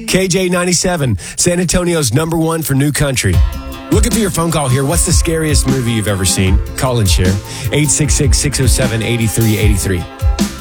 KJ97, San Antonio's #1 for new country. Looking for your phone call here. What's the scariest movie you've ever seen? Call and share. 866-607-8383.